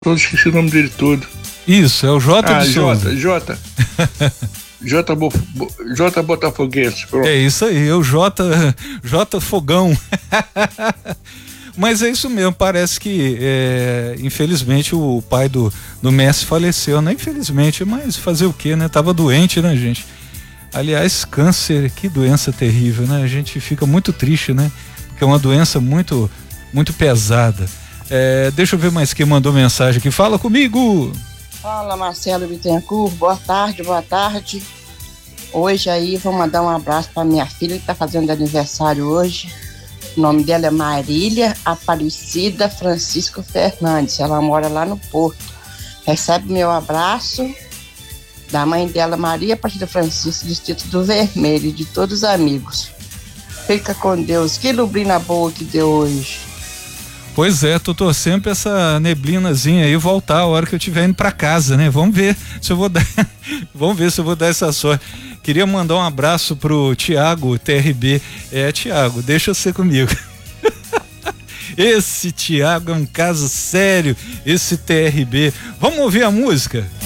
Eu esqueci o nome dele todo. Isso, é o Jota de Souza. Jota Botafoguense. Pronto. É isso aí, é o Jota Fogão. Mas é isso mesmo, parece que infelizmente o pai do Messi faleceu, né? Infelizmente, mas fazer o quê, né? Tava doente, né, gente? Aliás, câncer, que doença terrível, né? A gente fica muito triste, né? Porque é uma doença muito, muito pesada. Deixa eu ver mais quem mandou mensagem aqui. Fala comigo! Fala, Marcelo Bittencourt, boa tarde. Hoje aí vou mandar um abraço para minha filha que está fazendo aniversário hoje. O nome dela é Marília Aparecida Francisco Fernandes, ela mora lá no Porto. Recebe meu abraço da mãe dela, Maria Aparecida Francisco, Distrito do Vermelho, e de todos os amigos. Fica com Deus, que lubrina boa que deu hoje. Pois é, tô torcendo pra essa neblinazinha aí voltar a hora que eu estiver indo pra casa, né? Vamos ver se eu vou dar essa sorte. Queria mandar um abraço pro Tiago TRB. Tiago, deixa você comigo. Esse Tiago é um caso sério, esse TRB. Vamos ouvir a música?